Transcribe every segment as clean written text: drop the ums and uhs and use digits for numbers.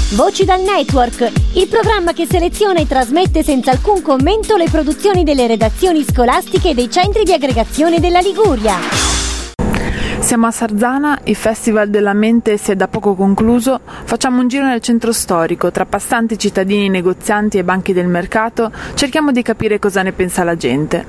Voci dal Network, il programma che seleziona e trasmette senza alcun commento le produzioni delle redazioni scolastiche dei centri di aggregazione della Liguria. Siamo a Sarzana, il Festival della Mente si è da poco concluso. Facciamo un giro nel centro storico, tra passanti, cittadini, negozianti e banchi del mercato. Cerchiamo di capire cosa ne pensa la gente.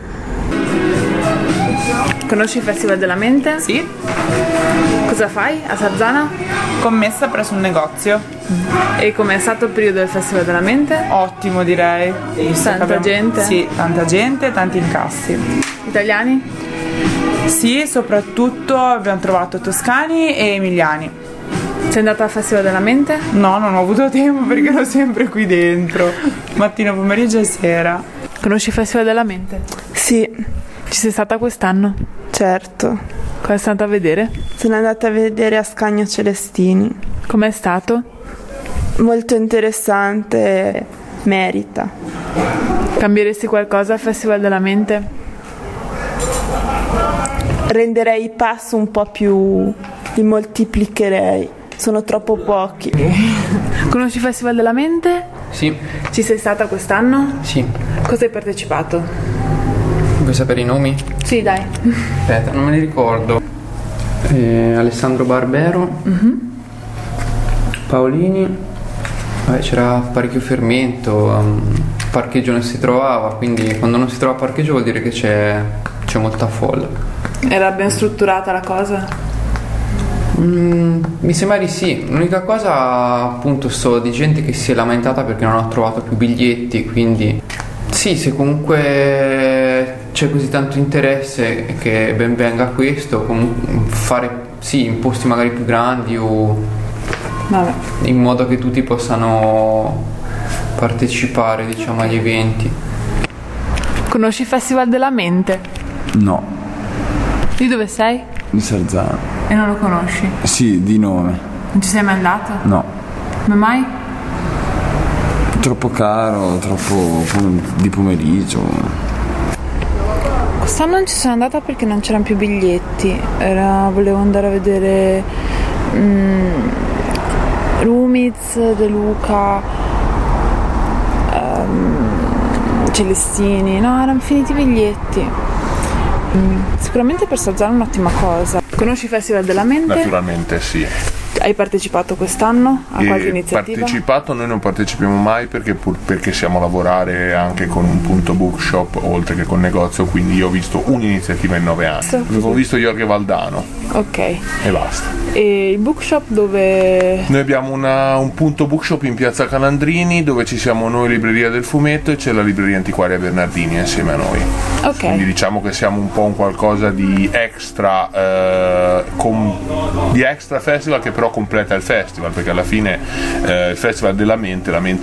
Conosci il Festival della Mente? Sì. Cosa fai a Sarzana? Commessa presso un negozio. E com'è stato il periodo del Festival della Mente? Ottimo, direi. Tanta gente? Sì, tanta gente, tanti incassi. Italiani? Sì, soprattutto abbiamo trovato toscani e emiliani. Sei andata al Festival della Mente? No, non ho avuto tempo perché ero sempre qui dentro, mattino, pomeriggio e sera. Conosci il Festival della Mente? Sì, Ci sei stata quest'anno? certo. Cosa sei andata a vedere? Sono andata a vedere Ascanio Celestini. Com'è stato? Molto interessante, merita. Cambieresti qualcosa al Festival della Mente? Renderei i pass un po' più, li moltiplicherei. Sono troppo pochi. Conosci il Festival della Mente? Sì, Ci sei stata quest'anno? sì. Cosa hai partecipato? Vuoi sapere i nomi? Sì, dai. Aspetta, non me li ricordo. Alessandro Barbero, Paolini, vabbè, c'era parecchio fermento, parcheggio non si trovava, quindi quando non si trova parcheggio vuol dire che c'è molta folla. Era ben strutturata la cosa? Mi sembra di sì, l'unica cosa appunto di gente che si è lamentata perché non ha trovato più biglietti, quindi sì, se comunque c'è così tanto interesse che ben venga questo, fare sì in posti magari più grandi o Vabbè. in modo che tutti possano partecipare, diciamo, agli eventi. Conosci il Festival della Mente? No, Di dove sei? di Sarzana. E non lo conosci? Sì, di nome. Non ci sei mai andato? No, Come mai? troppo caro, troppo di pomeriggio. Quest'anno non ci sono andata perché non c'erano più biglietti. Volevo andare a vedere Rumiz, De Luca, Celestini. No, erano finiti i biglietti. Sicuramente per Sarzana è un'ottima cosa. Conosci il Festival della Mente? Naturalmente sì. Hai partecipato quest'anno a qualche iniziativa? Partecipato, noi non partecipiamo mai perché siamo a lavorare anche con un punto bookshop oltre che con negozio, quindi io ho visto un'iniziativa in 9 anni. Avevo visto Jorge Valdano Ok. e basta. E il bookshop dove... Noi abbiamo un punto bookshop in piazza Calandrini dove ci siamo noi, Libreria del Fumetto, e c'è la Libreria Antiquaria Bernardini insieme a noi. Ok. Quindi diciamo che siamo un po' un qualcosa di extra di extra festival che però completa il festival, perché alla fine il Festival della Mente, la mente